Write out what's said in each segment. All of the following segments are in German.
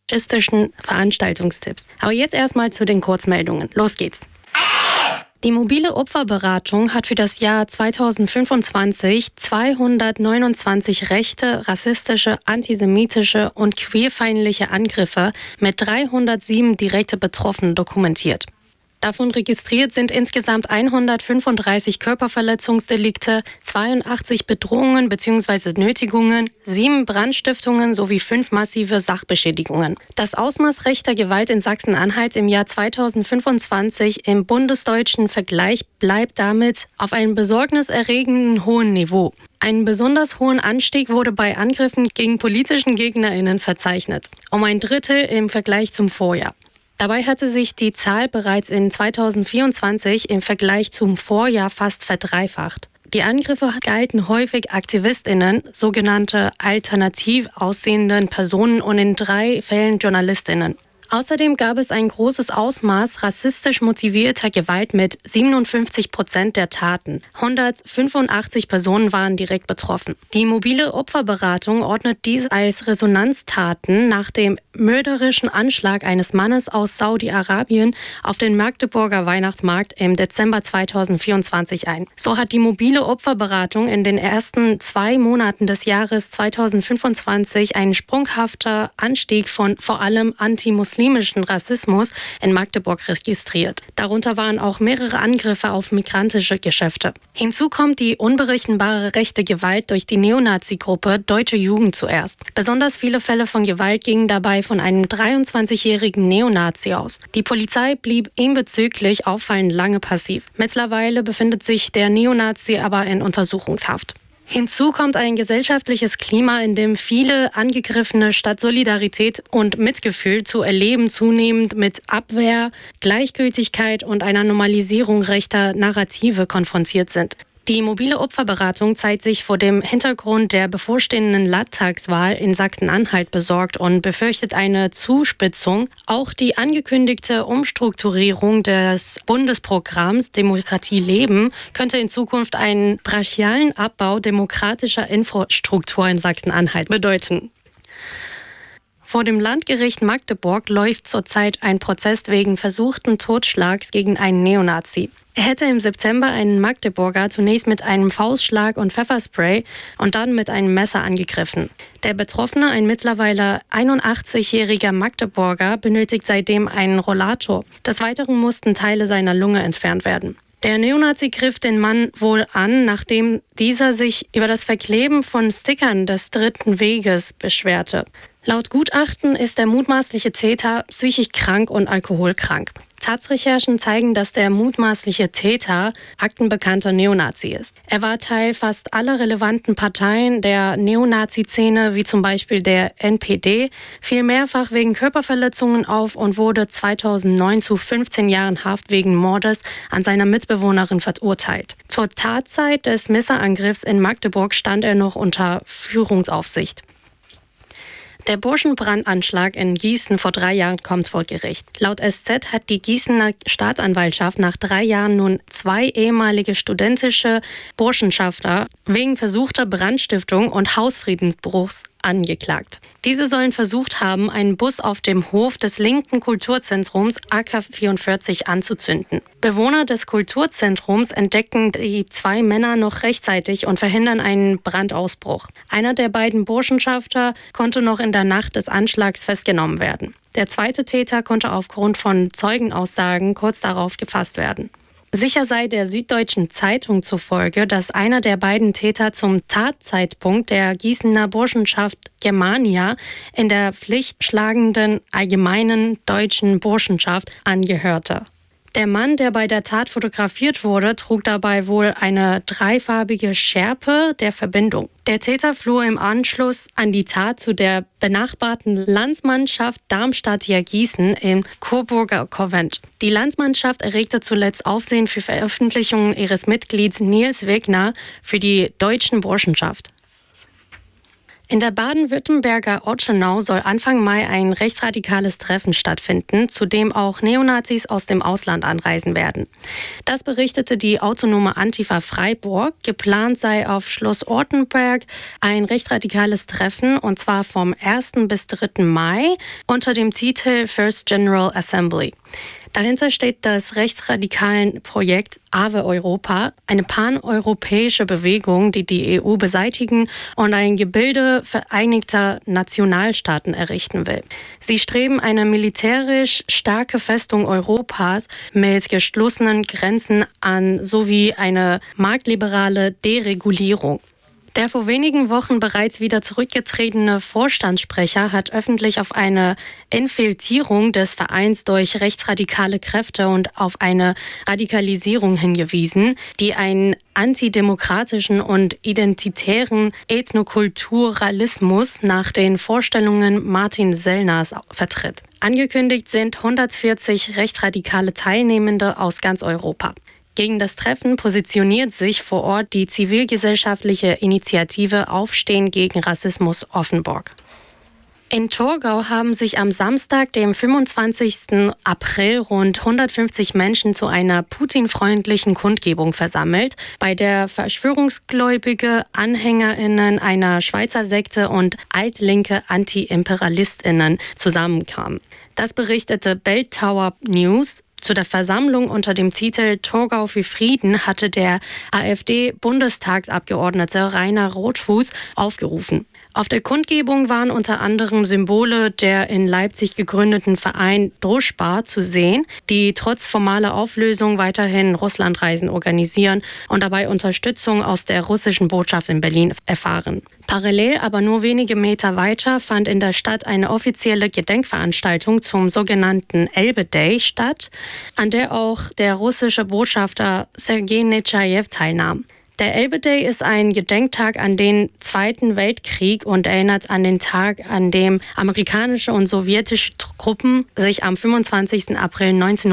logistischen Veranstaltungstipps. Aber jetzt erstmal zu den Kurzmeldungen. Los geht's. Die mobile Opferberatung hat für das Jahr 2025 229 rechte, rassistische, antisemitische und queerfeindliche Angriffe mit 307 direkte Betroffenen dokumentiert. Davon registriert sind insgesamt 135 Körperverletzungsdelikte, 82 Bedrohungen bzw. Nötigungen, 7 Brandstiftungen sowie 5 massive Sachbeschädigungen. Das Ausmaß rechter Gewalt in Sachsen-Anhalt im Jahr 2025 im bundesdeutschen Vergleich bleibt damit auf einem besorgniserregenden hohen Niveau. Einen besonders hohen Anstieg wurde bei Angriffen gegen politischen GegnerInnen verzeichnet, um ein Drittel im Vergleich zum Vorjahr. Dabei hatte sich die Zahl bereits in 2024 im Vergleich zum Vorjahr fast verdreifacht. Die Angriffe galten häufig AktivistInnen, sogenannte alternativ aussehenden Personen und in 3 Fällen JournalistInnen. Außerdem gab es ein großes Ausmaß rassistisch motivierter Gewalt mit 57% der Taten. 185 Personen waren direkt betroffen. Die mobile Opferberatung ordnet dies als Resonanztaten nach dem mörderischen Anschlag eines Mannes aus Saudi-Arabien auf den Magdeburger Weihnachtsmarkt im Dezember 2024 ein. So hat die mobile Opferberatung in den ersten 2 Monaten des Jahres 2025 einen sprunghaften Anstieg von vor allem antimuslimischen Rassismus in Magdeburg registriert. Darunter waren auch mehrere Angriffe auf migrantische Geschäfte. Hinzu kommt die unberechenbare rechte Gewalt durch die Neonazi-Gruppe Deutsche Jugend zuerst. Besonders viele Fälle von Gewalt gingen dabei von einem 23-jährigen Neonazi aus. Die Polizei blieb ihm bezüglich auffallend lange passiv. Mittlerweile befindet sich der Neonazi aber in Untersuchungshaft. Hinzu kommt ein gesellschaftliches Klima, in dem viele Angegriffene statt Solidarität und Mitgefühl zu erleben zunehmend mit Abwehr, Gleichgültigkeit und einer Normalisierung rechter Narrative konfrontiert sind. Die mobile Opferberatung zeigt sich vor dem Hintergrund der bevorstehenden Landtagswahl in Sachsen-Anhalt besorgt und befürchtet eine Zuspitzung. Auch die angekündigte Umstrukturierung des Bundesprogramms Demokratie leben könnte in Zukunft einen brachialen Abbau demokratischer Infrastruktur in Sachsen-Anhalt bedeuten. Vor dem Landgericht Magdeburg läuft zurzeit ein Prozess wegen versuchten Totschlags gegen einen Neonazi. Er hätte im September einen Magdeburger zunächst mit einem Faustschlag und Pfefferspray und dann mit einem Messer angegriffen. Der Betroffene, ein mittlerweile 81-jähriger Magdeburger, benötigt seitdem einen Rollator. Des Weiteren mussten Teile seiner Lunge entfernt werden. Der Neonazi griff den Mann wohl an, nachdem dieser sich über das Verkleben von Stickern des Dritten Weges beschwerte. Laut Gutachten ist der mutmaßliche Täter psychisch krank und alkoholkrank. Taz-Recherchen zeigen, dass der mutmaßliche Täter aktenbekannter Neonazi ist. Er war Teil fast aller relevanten Parteien der Neonazi-Szene, wie zum Beispiel der NPD, fiel mehrfach wegen Körperverletzungen auf und wurde 2009 zu 15 Jahren Haft wegen Mordes an seiner Mitbewohnerin verurteilt. Zur Tatzeit des Messerangriffs in Magdeburg stand er noch unter Führungsaufsicht. Der Burschenbrandanschlag in Gießen vor 3 Jahren kommt vor Gericht. Laut SZ hat die Gießener Staatsanwaltschaft nach 3 Jahren nun 2 ehemalige studentische Burschenschafter wegen versuchter Brandstiftung und Hausfriedensbruchs angeklagt. Diese sollen versucht haben, einen Bus auf dem Hof des linken Kulturzentrums AK44 anzuzünden. Bewohner des Kulturzentrums entdecken die 2 Männer noch rechtzeitig und verhindern einen Brandausbruch. Einer der beiden Burschenschafter konnte noch in der Nacht des Anschlags festgenommen werden. Der zweite Täter konnte aufgrund von Zeugenaussagen kurz darauf gefasst werden. Sicher sei der Süddeutschen Zeitung zufolge, dass einer der beiden Täter zum Tatzeitpunkt der Gießener Burschenschaft Germania in der pflichtschlagenden Allgemeinen Deutschen Burschenschaft angehörte. Der Mann, der bei der Tat fotografiert wurde, trug dabei wohl eine 3-farbige Schärpe der Verbindung. Der Täter floh im Anschluss an die Tat zu der benachbarten Landsmannschaft Darmstadt-Gießen im Coburger Konvent. Die Landsmannschaft erregte zuletzt Aufsehen für Veröffentlichungen ihres Mitglieds Nils Wegner für die Deutschen Burschenschaft. In der baden-württemberger Ortenau soll Anfang Mai ein rechtsradikales Treffen stattfinden, zu dem auch Neonazis aus dem Ausland anreisen werden. Das berichtete die autonome Antifa Freiburg. Geplant sei auf Schloss Ortenberg ein rechtsradikales Treffen, und zwar vom 1. bis 3. Mai unter dem Titel First General Assembly. Dahinter steht das rechtsradikalen Projekt Ave Europa, eine paneuropäische Bewegung, die die EU beseitigen und ein Gebilde vereinigter Nationalstaaten errichten will. Sie streben eine militärisch starke Festung Europas mit geschlossenen Grenzen an sowie eine marktliberale Deregulierung. Der vor wenigen Wochen bereits wieder zurückgetretene Vorstandssprecher hat öffentlich auf eine Infiltrierung des Vereins durch rechtsradikale Kräfte und auf eine Radikalisierung hingewiesen, die einen antidemokratischen und identitären Ethnokulturalismus nach den Vorstellungen Martin Sellners vertritt. Angekündigt sind 140 rechtsradikale Teilnehmende aus ganz Europa. Gegen das Treffen positioniert sich vor Ort die zivilgesellschaftliche Initiative Aufstehen gegen Rassismus Offenburg. In Torgau haben sich am Samstag, dem 25. April, rund 150 Menschen zu einer Putin-freundlichen Kundgebung versammelt, bei der verschwörungsgläubige AnhängerInnen einer Schweizer Sekte und altlinke AntiimperialistInnen zusammenkamen. Das berichtete Bell Tower News. Zu der Versammlung unter dem Titel Torgau für Frieden hatte der AfD-Bundestagsabgeordnete Rainer Rothfuß aufgerufen. Auf der Kundgebung waren unter anderem Symbole der in Leipzig gegründeten Verein Druschba zu sehen, die trotz formaler Auflösung weiterhin Russlandreisen organisieren und dabei Unterstützung aus der russischen Botschaft in Berlin erfahren. Parallel, aber nur wenige Meter weiter, fand in der Stadt eine offizielle Gedenkveranstaltung zum sogenannten Elbe Day statt, an der auch der russische Botschafter Sergei Netschajew teilnahm. Der Elbe Day ist ein Gedenktag an den Zweiten Weltkrieg und erinnert an den Tag, an dem amerikanische und sowjetische Truppen sich am 25. April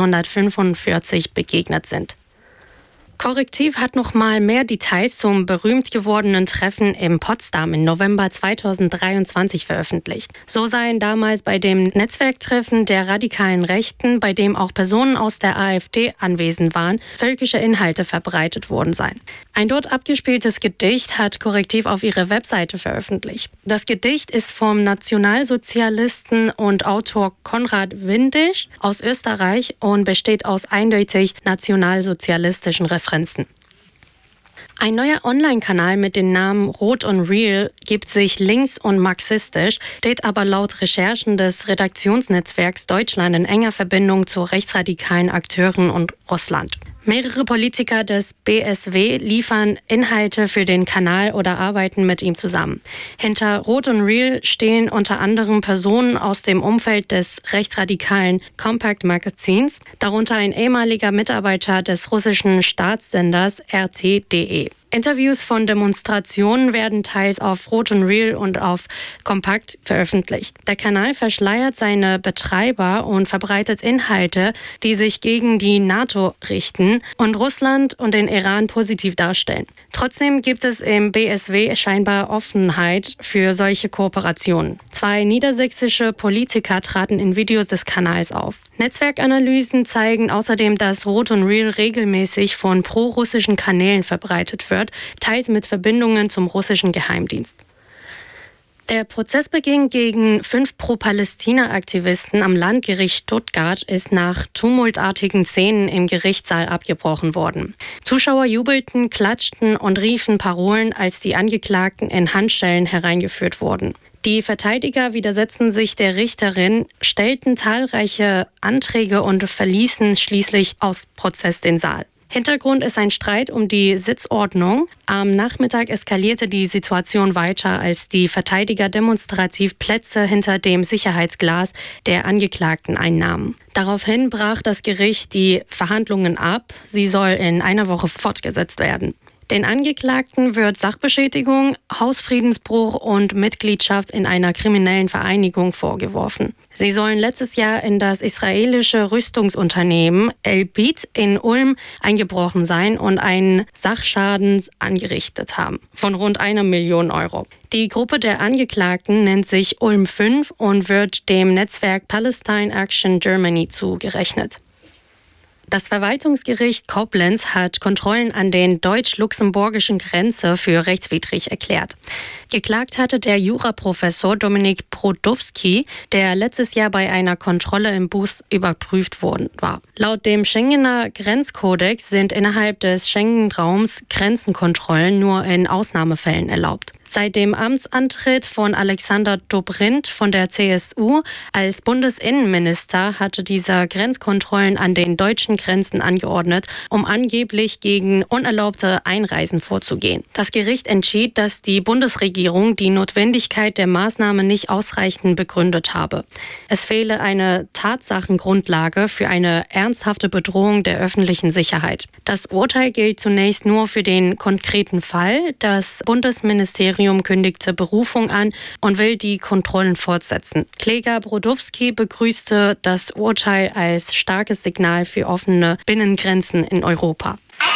1945 begegnet sind. Korrektiv hat noch mal mehr Details zum berühmt gewordenen Treffen in Potsdam im November 2023 veröffentlicht. So seien damals bei dem Netzwerktreffen der radikalen Rechten, bei dem auch Personen aus der AfD anwesend waren, völkische Inhalte verbreitet worden seien. Ein dort abgespieltes Gedicht hat Korrektiv auf ihrer Webseite veröffentlicht. Das Gedicht ist vom Nationalsozialisten und Autor Konrad Windisch aus Österreich und besteht aus eindeutig nationalsozialistischen Referenzen. Ein neuer Online-Kanal mit dem Namen Rot und Real gibt sich links und marxistisch, steht aber laut Recherchen des Redaktionsnetzwerks Deutschland in enger Verbindung zu rechtsradikalen Akteuren und Russland. Mehrere Politiker des BSW liefern Inhalte für den Kanal oder arbeiten mit ihm zusammen. Hinter Rot und Real stehen unter anderem Personen aus dem Umfeld des rechtsradikalen Compact-Magazins, darunter ein ehemaliger Mitarbeiter des russischen Staatssenders RT.de. Interviews von Demonstrationen werden teils auf Rot und Real und auf Compact veröffentlicht. Der Kanal verschleiert seine Betreiber und verbreitet Inhalte, die sich gegen die NATO richten und Russland und den Iran positiv darstellen. Trotzdem gibt es im BSW scheinbar Offenheit für solche Kooperationen. 2 niedersächsische Politiker traten in Videos des Kanals auf. Netzwerkanalysen zeigen außerdem, dass Rot und Real regelmäßig von pro-russischen Kanälen verbreitet wird, teils mit Verbindungen zum russischen Geheimdienst. Der Prozessbeginn gegen 5 Pro-Palästina-Aktivisten am Landgericht Stuttgart ist nach tumultartigen Szenen im Gerichtssaal abgebrochen worden. Zuschauer jubelten, klatschten und riefen Parolen, als die Angeklagten in Handschellen hereingeführt wurden. Die Verteidiger widersetzten sich der Richterin, stellten zahlreiche Anträge und verließen schließlich aus Prozess den Saal. Hintergrund ist ein Streit um die Sitzordnung. Am Nachmittag eskalierte die Situation weiter, als die Verteidiger demonstrativ Plätze hinter dem Sicherheitsglas der Angeklagten einnahmen. Daraufhin brach das Gericht die Verhandlungen ab. Sie soll in einer Woche fortgesetzt werden. Den Angeklagten wird Sachbeschädigung, Hausfriedensbruch und Mitgliedschaft in einer kriminellen Vereinigung vorgeworfen. Sie sollen letztes Jahr in das israelische Rüstungsunternehmen Elbit in Ulm eingebrochen sein und einen Sachschaden angerichtet haben von rund 1 Million Euro. Die Gruppe der Angeklagten nennt sich Ulm 5 und wird dem Netzwerk Palestine Action Germany zugerechnet. Das Verwaltungsgericht Koblenz hat Kontrollen an den deutsch-luxemburgischen Grenze für rechtswidrig erklärt. Geklagt hatte der Juraprofessor Dominik Brodowski, der letztes Jahr bei einer Kontrolle im Bus überprüft worden war. Laut dem Schengener Grenzkodex sind innerhalb des Schengen-Raums Grenzenkontrollen nur in Ausnahmefällen erlaubt. Seit dem Amtsantritt von Alexander Dobrindt von der CSU als Bundesinnenminister hatte dieser Grenzkontrollen an den deutschen Grenzen angeordnet, um angeblich gegen unerlaubte Einreisen vorzugehen. Das Gericht entschied, dass die Bundesregierung die Notwendigkeit der Maßnahme nicht ausreichend begründet habe. Es fehle eine Tatsachengrundlage für eine ernsthafte Bedrohung der öffentlichen Sicherheit. Das Urteil gilt zunächst nur für den konkreten Fall. Das Bundesministerium kündigte Berufung an und will die Kontrollen fortsetzen. Kläger Brodowski begrüßte das Urteil als starkes Signal für offene Binnengrenzen in Europa.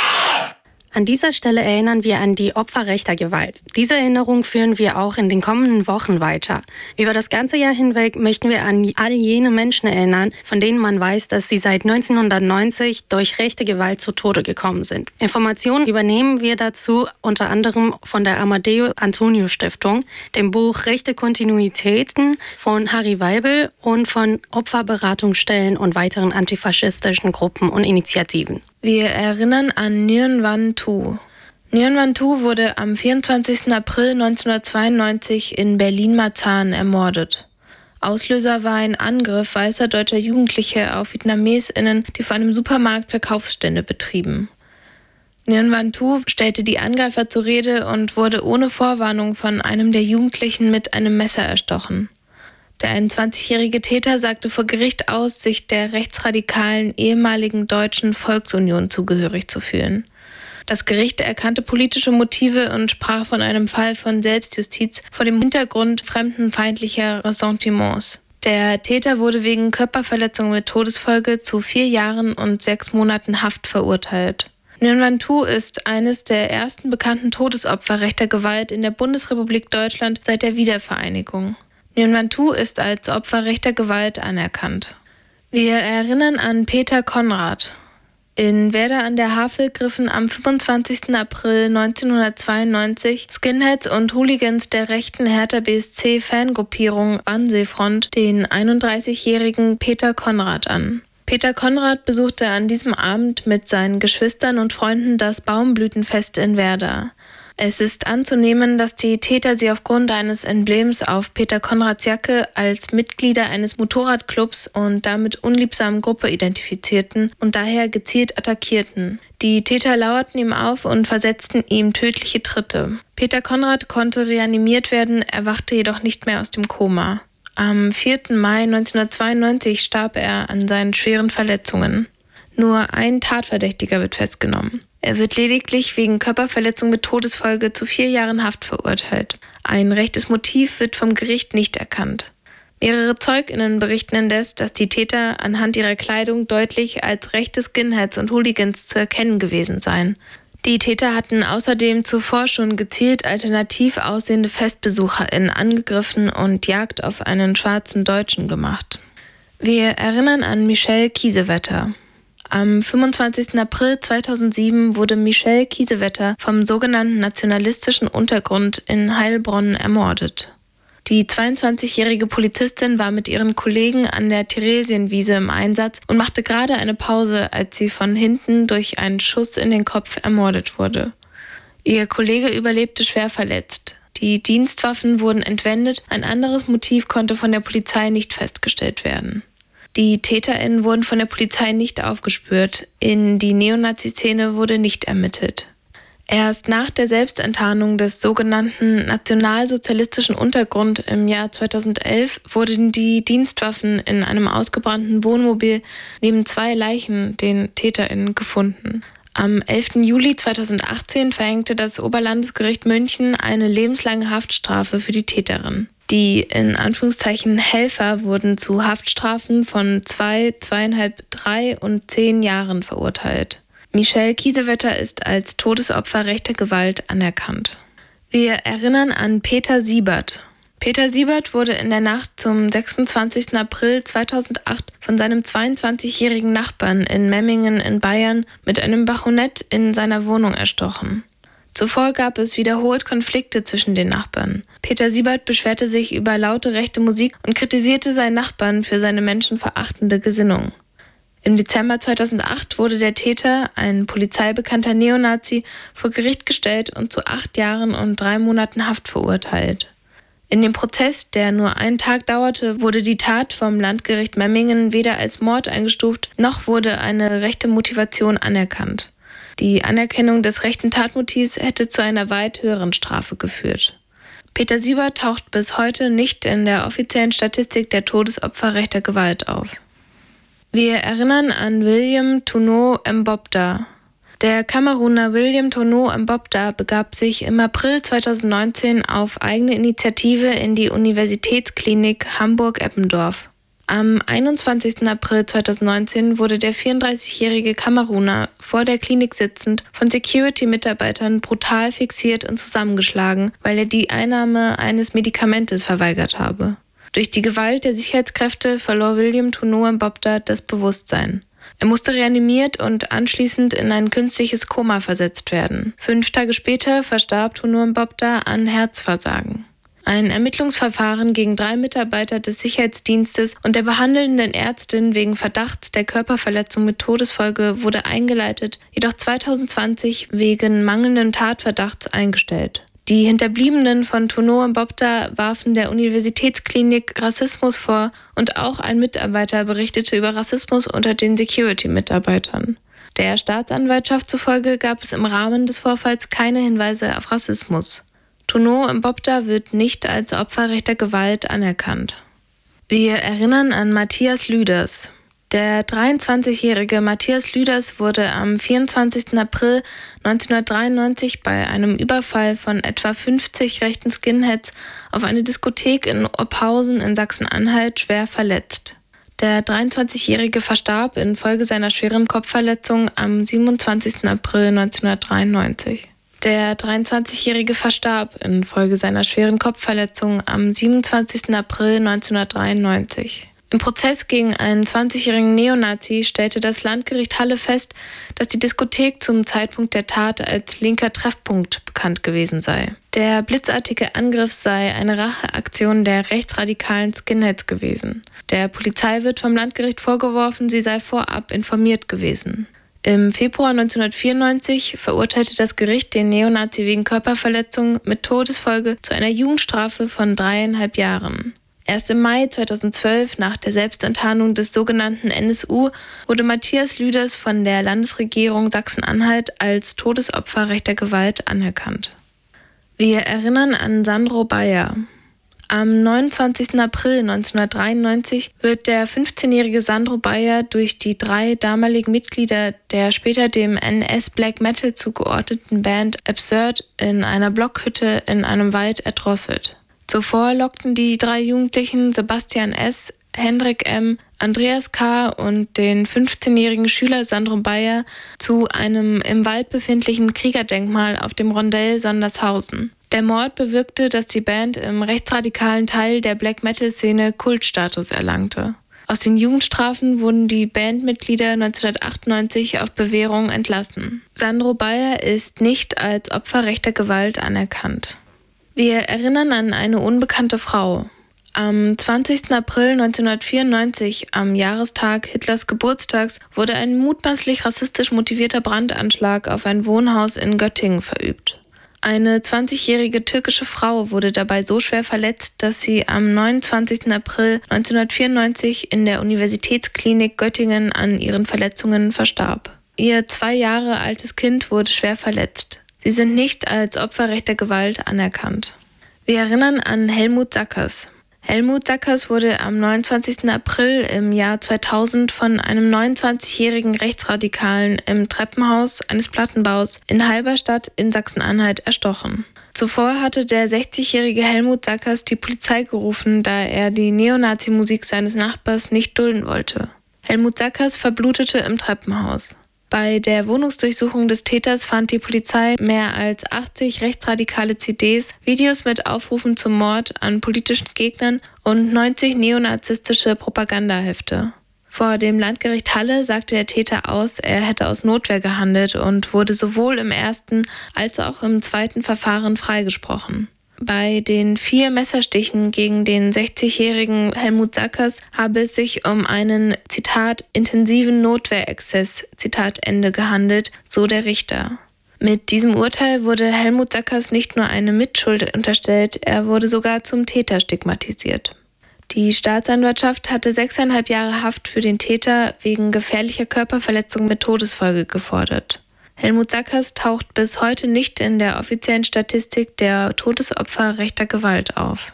An dieser Stelle erinnern wir an die Opfer rechter Gewalt. Diese Erinnerung führen wir auch in den kommenden Wochen weiter. Über das ganze Jahr hinweg möchten wir an all jene Menschen erinnern, von denen man weiß, dass sie seit 1990 durch rechte Gewalt zu Tode gekommen sind. Informationen übernehmen wir dazu unter anderem von der Amadeo Antonio Stiftung, dem Buch Rechte Kontinuitäten von Harry Weibel und von Opferberatungsstellen und weiteren antifaschistischen Gruppen und Initiativen. Wir erinnern an Nguyen Van Thu. Nguyen Van Thu wurde am 24. April 1992 in Berlin-Marzahn ermordet. Auslöser war ein Angriff weißer deutscher Jugendliche auf VietnamesInnen, die vor einem Supermarkt Verkaufsstände betrieben. Nguyen Van Thu stellte die Angreifer zur Rede und wurde ohne Vorwarnung von einem der Jugendlichen mit einem Messer erstochen. Der 21-jährige Täter sagte vor Gericht aus, sich der rechtsradikalen ehemaligen Deutschen Volksunion zugehörig zu fühlen. Das Gericht erkannte politische Motive und sprach von einem Fall von Selbstjustiz vor dem Hintergrund fremdenfeindlicher Ressentiments. Der Täter wurde wegen Körperverletzung mit Todesfolge zu 4 Jahren und 6 Monaten Haft verurteilt. Nguyen Van Thu ist eines der ersten bekannten Todesopfer rechter Gewalt in der Bundesrepublik Deutschland seit der Wiedervereinigung. Nguyen Van Thu ist als Opfer rechter Gewalt anerkannt. Wir erinnern an Peter Konrad. In Werder an der Havel griffen am 25. April 1992 Skinheads und Hooligans der rechten Hertha BSC-Fangruppierung Wannsee-Front den 31-jährigen Peter Konrad an. Peter Konrad besuchte an diesem Abend mit seinen Geschwistern und Freunden das Baumblütenfest in Werder. Es ist anzunehmen, dass die Täter sie aufgrund eines Emblems auf Peter Konrads Jacke als Mitglieder eines Motorradclubs und damit unliebsamen Gruppe identifizierten und daher gezielt attackierten. Die Täter lauerten ihm auf und versetzten ihm tödliche Tritte. Peter Konrad konnte reanimiert werden, erwachte jedoch nicht mehr aus dem Koma. Am 4. Mai 1992 starb er an seinen schweren Verletzungen. Nur ein Tatverdächtiger wird festgenommen. Er wird lediglich wegen Körperverletzung mit Todesfolge zu 4 Jahren Haft verurteilt. Ein rechtes Motiv wird vom Gericht nicht erkannt. Mehrere ZeugInnen berichten indes, dass die Täter anhand ihrer Kleidung deutlich als rechte Skinheads und Hooligans zu erkennen gewesen seien. Die Täter hatten außerdem zuvor schon gezielt alternativ aussehende FestbesucherInnen angegriffen und Jagd auf einen schwarzen Deutschen gemacht. Wir erinnern an Michelle Kiesewetter. Am 25. April 2007 wurde Michelle Kiesewetter vom sogenannten nationalistischen Untergrund in Heilbronn ermordet. Die 22-jährige Polizistin war mit ihren Kollegen an der Theresienwiese im Einsatz und machte gerade eine Pause, als sie von hinten durch einen Schuss in den Kopf ermordet wurde. Ihr Kollege überlebte schwer verletzt. Die Dienstwaffen wurden entwendet, ein anderes Motiv konnte von der Polizei nicht festgestellt werden. Die TäterInnen wurden von der Polizei nicht aufgespürt. In die Neonazi-Szene wurde nicht ermittelt. Erst nach der Selbstenttarnung des sogenannten nationalsozialistischen Untergrund im Jahr 2011 wurden die Dienstwaffen in einem ausgebrannten Wohnmobil neben 2 Leichen, den TäterInnen, gefunden. Am 11. Juli 2018 verhängte das Oberlandesgericht München eine lebenslange Haftstrafe für die Täterin. Die in Anführungszeichen Helfer wurden zu Haftstrafen von 2, 2,5, 3 und 10 Jahren verurteilt. Michelle Kiesewetter ist als Todesopfer rechter Gewalt anerkannt. Wir erinnern an Peter Siebert. Peter Siebert wurde in der Nacht zum 26. April 2008 von seinem 22-jährigen Nachbarn in Memmingen in Bayern mit einem Bajonett in seiner Wohnung erstochen. Zuvor gab es wiederholt Konflikte zwischen den Nachbarn. Peter Siebert beschwerte sich über laute rechte Musik und kritisierte seinen Nachbarn für seine menschenverachtende Gesinnung. Im Dezember 2008 wurde der Täter, ein polizeibekannter Neonazi, vor Gericht gestellt und zu 8 Jahren und 3 Monaten Haft verurteilt. In dem Prozess, der nur einen Tag dauerte, wurde die Tat vom Landgericht Memmingen weder als Mord eingestuft, noch wurde eine rechte Motivation anerkannt. Die Anerkennung des rechten Tatmotivs hätte zu einer weit höheren Strafe geführt. Peter Siebert taucht bis heute nicht in der offiziellen Statistik der Todesopfer rechter Gewalt auf. Wir erinnern an William Tourneau Mbopda. Der Kameruner William Tourneau Mbopda begab sich im April 2019 auf eigene Initiative in die Universitätsklinik Hamburg-Eppendorf. Am 21. April 2019 wurde der 34-jährige Kameruner vor der Klinik sitzend von Security-Mitarbeitern brutal fixiert und zusammengeschlagen, weil er die Einnahme eines Medikamentes verweigert habe. Durch die Gewalt der Sicherheitskräfte verlor William Tourneau Mbopda das Bewusstsein. Er musste reanimiert und anschließend in ein künstliches Koma versetzt werden. 5 Tage später verstarb Tourneau Mbopda an Herzversagen. Ein Ermittlungsverfahren gegen 3 Mitarbeiter des Sicherheitsdienstes und der behandelnden Ärztin wegen Verdachts der Körperverletzung mit Todesfolge wurde eingeleitet, jedoch 2020 wegen mangelnden Tatverdachts eingestellt. Die Hinterbliebenen von Tourneau Mbopda warfen der Universitätsklinik Rassismus vor und auch ein Mitarbeiter berichtete über Rassismus unter den Security-Mitarbeitern. Der Staatsanwaltschaft zufolge gab es im Rahmen des Vorfalls keine Hinweise auf Rassismus. Tourneau Mbopda wird nicht als Opfer rechter Gewalt anerkannt. Wir erinnern an Matthias Lüders. Der 23-jährige Matthias Lüders wurde am 24. April 1993 bei einem Überfall von etwa 50 rechten Skinheads auf eine Diskothek in Oppausen in Sachsen-Anhalt schwer verletzt. Der 23-jährige verstarb infolge seiner schweren Kopfverletzung am 27. April 1993. Der 23-jährige verstarb infolge seiner schweren Kopfverletzung am 27. April 1993. Im Prozess gegen einen 20-jährigen Neonazi stellte das Landgericht Halle fest, dass die Diskothek zum Zeitpunkt der Tat als linker Treffpunkt bekannt gewesen sei. Der blitzartige Angriff sei eine Racheaktion der rechtsradikalen Skinheads gewesen. Der Polizei wird vom Landgericht vorgeworfen, sie sei vorab informiert gewesen. Im Februar 1994 verurteilte das Gericht den Neonazi wegen Körperverletzung mit Todesfolge zu einer Jugendstrafe von 3,5 Jahren. Erst im Mai 2012, nach der Selbstenttarnung des sogenannten NSU, wurde Matthias Lüders von der Landesregierung Sachsen-Anhalt als Todesopfer rechter Gewalt anerkannt. Wir erinnern an Sandro Bayer. Am 29. April 1993 wird der 15-jährige Sandro Bayer durch die 3 damaligen Mitglieder der später dem NS Black Metal zugeordneten Band Absurd in einer Blockhütte in einem Wald erdrosselt. Zuvor lockten die 3 Jugendlichen Sebastian S., Hendrik M., Andreas K. und den 15-jährigen Schüler Sandro Bayer zu einem im Wald befindlichen Kriegerdenkmal auf dem Rondell Sondershausen. Der Mord bewirkte, dass die Band im rechtsradikalen Teil der Black-Metal-Szene Kultstatus erlangte. Aus den Jugendstrafen wurden die Bandmitglieder 1998 auf Bewährung entlassen. Sandro Bayer ist nicht als Opfer rechter Gewalt anerkannt. Wir erinnern an eine unbekannte Frau. Am 20. April 1994, am Jahrestag Hitlers Geburtstags, wurde ein mutmaßlich rassistisch motivierter Brandanschlag auf ein Wohnhaus in Göttingen verübt. Eine 20-jährige türkische Frau wurde dabei so schwer verletzt, dass sie am 29. April 1994 in der Universitätsklinik Göttingen an ihren Verletzungen verstarb. Ihr 2 Jahre altes Kind wurde schwer verletzt. Sie sind nicht als Opfer rechter Gewalt anerkannt. Wir erinnern an Helmut Sackers. Helmut Sackers wurde am 29. April im Jahr 2000 von einem 29-jährigen Rechtsradikalen im Treppenhaus eines Plattenbaus in Halberstadt in Sachsen-Anhalt erstochen. Zuvor hatte der 60-jährige Helmut Sackers die Polizei gerufen, da er die Neonazi-Musik seines Nachbars nicht dulden wollte. Helmut Sackers verblutete im Treppenhaus. Bei der Wohnungsdurchsuchung des Täters fand die Polizei mehr als 80 rechtsradikale CDs, Videos mit Aufrufen zum Mord an politischen Gegnern und 90 neonazistische Propagandahefte. Vor dem Landgericht Halle sagte der Täter aus, er hätte aus Notwehr gehandelt und wurde sowohl im ersten als auch im zweiten Verfahren freigesprochen. Bei den 4 Messerstichen gegen den 60-jährigen Helmut Sackers habe es sich um einen, Zitat, intensiven Notwehrexzess, Zitat Ende, gehandelt, so der Richter. Mit diesem Urteil wurde Helmut Sackers nicht nur eine Mitschuld unterstellt, er wurde sogar zum Täter stigmatisiert. Die Staatsanwaltschaft hatte 6,5 Jahre Haft für den Täter wegen gefährlicher Körperverletzung mit Todesfolge gefordert. Helmut Sackers taucht bis heute nicht in der offiziellen Statistik der Todesopfer rechter Gewalt auf.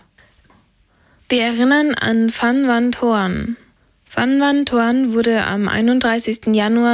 Wir erinnern an Van Van Thoan. Van Van Thoan wurde am 31. Januar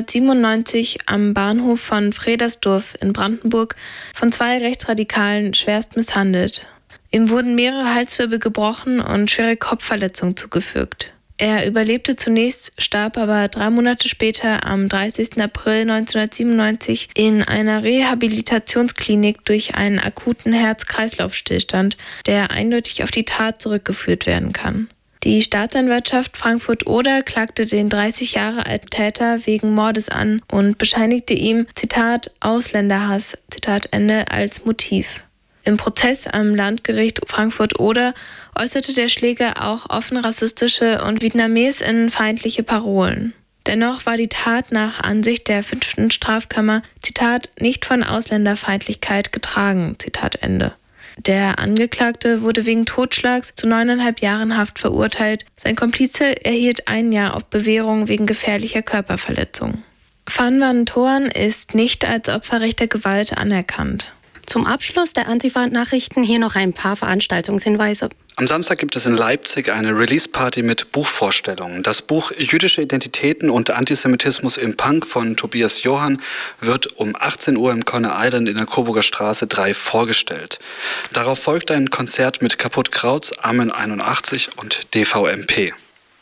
1997 am Bahnhof von Fredersdorf in Brandenburg von 2 Rechtsradikalen schwerst misshandelt. Ihm wurden mehrere Halswirbel gebrochen und schwere Kopfverletzungen zugefügt. Er überlebte zunächst, starb aber 3 Monate später am 30. April 1997 in einer Rehabilitationsklinik durch einen akuten Herz-Kreislauf-Stillstand, der eindeutig auf die Tat zurückgeführt werden kann. Die Staatsanwaltschaft Frankfurt-Oder klagte den 30 Jahre alten Täter wegen Mordes an und bescheinigte ihm, Zitat, Ausländerhass, Zitat Ende, als Motiv. Im Prozess am Landgericht Frankfurt-Oder äußerte der Schläger auch offen rassistische und vietnamesinnenfeindliche Parolen. Dennoch war die Tat nach Ansicht der 5. Strafkammer, Zitat, nicht von Ausländerfeindlichkeit getragen, Zitat Ende. Der Angeklagte wurde wegen Totschlags zu 9,5 Jahren Haft verurteilt. Sein Komplize erhielt 1 Jahr auf Bewährung wegen gefährlicher Körperverletzung. Van Van Thoan ist nicht als Opfer rechter Gewalt anerkannt. Zum Abschluss der Antifa-Nachrichten hier noch ein paar Veranstaltungshinweise. Am Samstag gibt es in Leipzig eine Release-Party mit Buchvorstellungen. Das Buch Jüdische Identitäten und Antisemitismus im Punk von Tobias Johann wird um 18 Uhr im Conner Island in der Coburger Straße 3 vorgestellt. Darauf folgt ein Konzert mit Kaputt Krauts, Amen 81 und DVMP.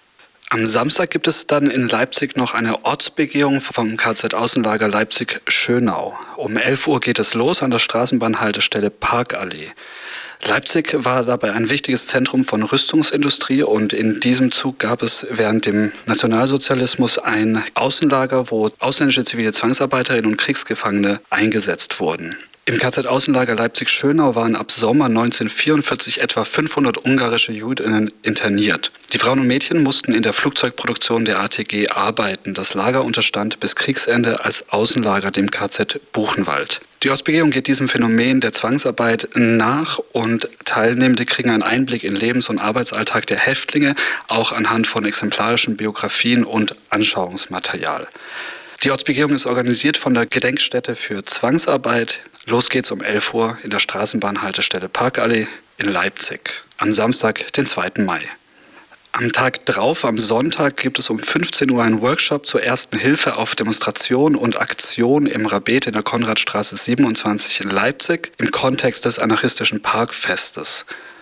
Am Samstag gibt es dann in Leipzig noch eine Ortsbegehung vom KZ-Außenlager Leipzig-Schönau. Um 11 Uhr geht es los an der Straßenbahnhaltestelle Parkallee. Leipzig war dabei ein wichtiges Zentrum von Rüstungsindustrie und in diesem Zug gab es während dem Nationalsozialismus ein Außenlager, wo ausländische zivile Zwangsarbeiterinnen und Kriegsgefangene eingesetzt wurden. Im KZ-Außenlager Leipzig-Schönau waren ab Sommer 1944 etwa 500 ungarische Jüdinnen interniert. Die Frauen und Mädchen mussten in der Flugzeugproduktion der ATG arbeiten. Das Lager unterstand bis Kriegsende als Außenlager dem KZ Buchenwald. Die Ortsbegehung geht diesem Phänomen der Zwangsarbeit nach und Teilnehmende kriegen einen Einblick in Lebens- und Arbeitsalltag der Häftlinge, auch anhand von exemplarischen Biografien und Anschauungsmaterial. Die Ortsbegehung ist organisiert von der Gedenkstätte für Zwangsarbeit. Los geht's um 11 Uhr in der Straßenbahnhaltestelle Parkallee in Leipzig. Am Samstag, den 2. Mai. Am Tag drauf, am Sonntag, gibt es um 15 Uhr einen Workshop zur Ersten Hilfe auf Demonstration und Aktion im Rabet in der Konradstraße 27 in Leipzig im Kontext des anarchistischen Parkfestes.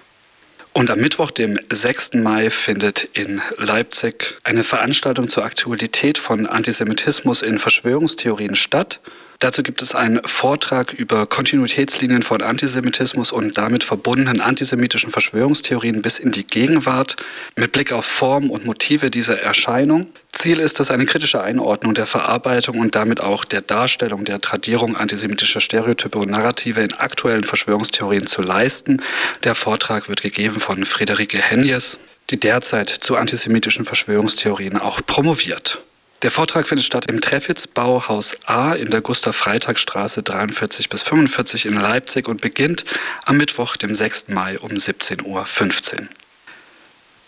Und am Mittwoch, dem 6. Mai, findet in Leipzig eine Veranstaltung zur Aktualität von Antisemitismus in Verschwörungstheorien statt. Dazu gibt es einen Vortrag über Kontinuitätslinien von Antisemitismus und damit verbundenen antisemitischen Verschwörungstheorien bis in die Gegenwart mit Blick auf Form und Motive dieser Erscheinung. Ziel ist es, eine kritische Einordnung der Verarbeitung und damit auch der Darstellung der Tradierung antisemitischer Stereotype und Narrative in aktuellen Verschwörungstheorien zu leisten. Der Vortrag wird gegeben von Friederike Henjes, die derzeit zu antisemitischen Verschwörungstheorien auch promoviert. Der Vortrag findet statt im Treffitz Bauhaus A in der Gustav-Freitag-Straße 43 bis 45 in Leipzig und beginnt am Mittwoch, dem 6. Mai um 17:15 Uhr.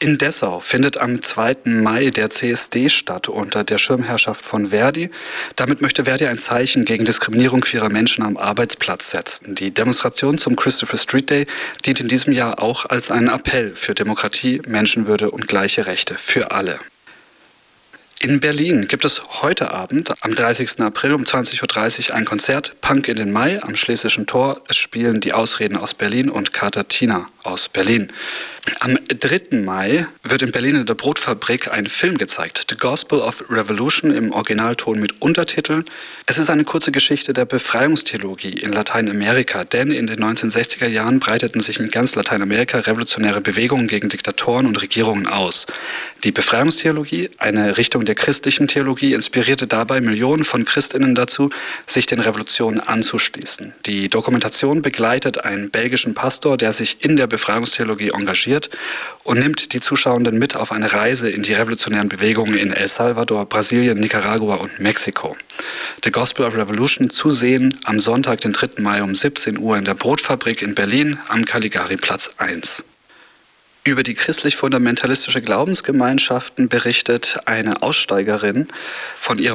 In Dessau findet am 2. Mai der CSD statt unter der Schirmherrschaft von Verdi. Damit möchte Verdi ein Zeichen gegen Diskriminierung queerer Menschen am Arbeitsplatz setzen. Die Demonstration zum Christopher Street Day dient in diesem Jahr auch als ein Appell für Demokratie, Menschenwürde und gleiche Rechte für alle. In Berlin gibt es heute Abend, am 30. April um 20.30 Uhr ein Konzert Punk in den Mai am Schlesischen Tor. Es spielen die Ausreden aus Berlin und Kater Tina aus Berlin. Am 3. Mai wird in Berlin in der Brotfabrik ein Film gezeigt, The Gospel of Revolution, im Originalton mit Untertiteln. Es ist eine kurze Geschichte der Befreiungstheologie in Lateinamerika, denn in den 1960er Jahren breiteten sich in ganz Lateinamerika revolutionäre Bewegungen gegen Diktatoren und Regierungen aus. Die Befreiungstheologie, eine Richtung der christlichen Theologie, inspirierte dabei Millionen von Christinnen dazu, sich den Revolutionen anzuschließen. Die Dokumentation begleitet einen belgischen Pastor, der sich in der Befreiungstheologie engagiert und nimmt die Zuschauenden mit auf eine Reise in die revolutionären Bewegungen in El Salvador, Brasilien, Nicaragua und Mexiko. The Gospel of Revolution zu sehen am Sonntag, den 3. Mai um 17 Uhr in der Brotfabrik in Berlin am Caligari-Platz 1. Über die christlich-fundamentalistische Glaubensgemeinschaften berichtet eine Aussteigerin von ihrem